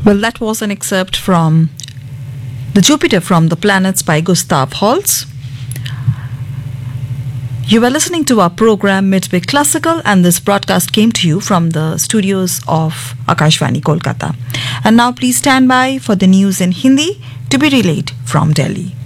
Well, that was an excerpt from The Jupiter from the Planets by Gustav Holst. You were listening to our program Midway Classical, and this broadcast came to you from the studios of Akashvani Kolkata. And now please stand by for the news in Hindi to be relayed from Delhi.